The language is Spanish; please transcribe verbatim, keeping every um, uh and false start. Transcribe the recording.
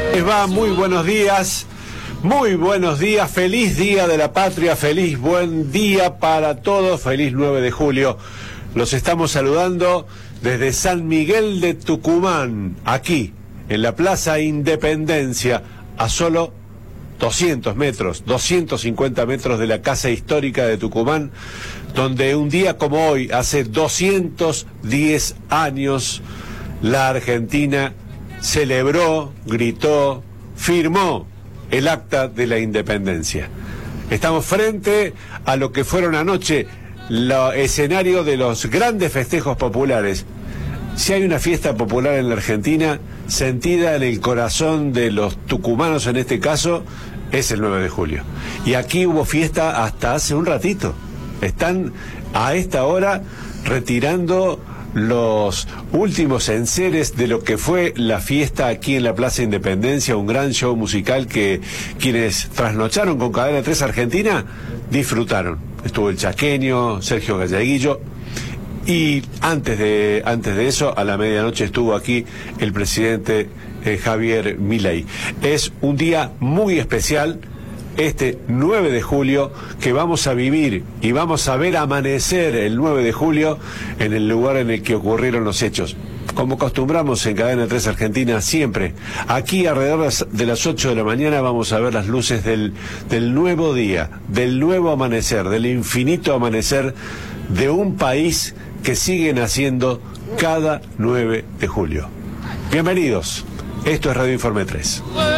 Les va, muy buenos días, muy buenos días, feliz día de la patria, feliz buen día para todos, feliz nueve de julio. Los estamos saludando desde San Miguel de Tucumán, aquí, en la Plaza Independencia, a solo doscientos metros, doscientos cincuenta metros de la Casa Histórica de Tucumán, donde un día como hoy, hace doscientos diez años, la Argentina celebró, gritó, firmó el acta de la independencia. Estamos frente a lo que fueron anoche los escenarios de los grandes festejos populares. Si hay una fiesta popular en la Argentina, sentida en el corazón de los tucumanos en este caso, es el nueve de julio. Y aquí hubo fiesta hasta hace un ratito. Están a esta hora retirando los últimos enseres de lo que fue la fiesta aquí en la Plaza Independencia, un gran show musical que quienes trasnocharon con Cadena tres Argentina disfrutaron. Estuvo el Chaqueño, Sergio Galleguillo, y antes de antes de eso, a la medianoche estuvo aquí el presidente eh, Javier Milei. Es un día muy especial, este nueve de julio, que vamos a vivir y vamos a ver amanecer el nueve de julio en el lugar en el que ocurrieron los hechos. Como acostumbramos en Cadena tres Argentina siempre, aquí alrededor de las ocho de la mañana vamos a ver las luces del, del nuevo día, del nuevo amanecer, del infinito amanecer de un país que sigue naciendo cada nueve de julio. Bienvenidos, esto es Radio Informe tres.